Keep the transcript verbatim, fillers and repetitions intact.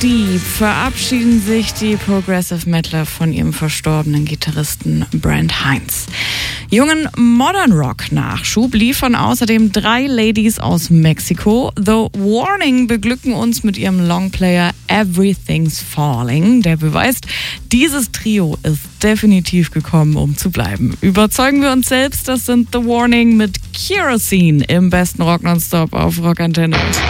Deep verabschieden sich die Progressive Metaler von ihrem verstorbenen Gitarristen Brent Hinds. Jungen Modern Rock Nachschub liefern außerdem drei Ladies aus Mexiko. The Warning beglücken uns mit ihrem Longplayer Everything's Falling, der beweist, dieses Trio ist definitiv gekommen, um zu bleiben. Überzeugen wir uns selbst, das sind The Warning mit Kerosene im besten Rock Nonstop auf Rockantenne.